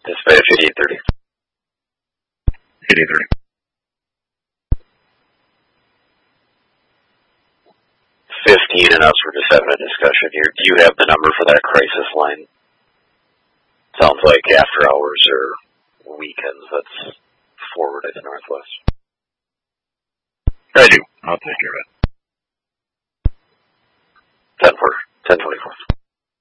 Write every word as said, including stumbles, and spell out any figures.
Dispatch eighty-eight thirty. eighty-eight thirty. fifteen and us, we're just having a discussion here. Do you have the number for that crisis line? Sounds like after hours or weekends, that's forward at the Northwest. I do. I'll take care of it.